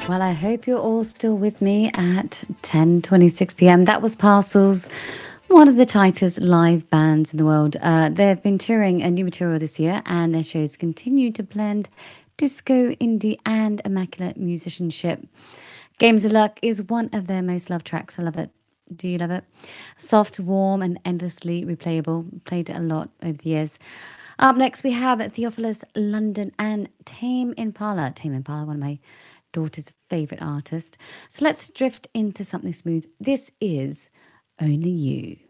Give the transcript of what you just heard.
Well, I hope you're all still with me at 10:26 p.m. That was Parcels, one of the tightest live bands in the world. They've been touring a new material this year, and their shows continue to blend disco, indie, and immaculate musicianship. Games of Luck is one of their most loved tracks. I love it. Do you love it? Soft, warm, and endlessly replayable. Played it a lot over the years. Up next, we have Theophilus London and Tame Impala. Tame Impala, one of my daughter's favourite artists. So let's drift into something smooth. This is Only You.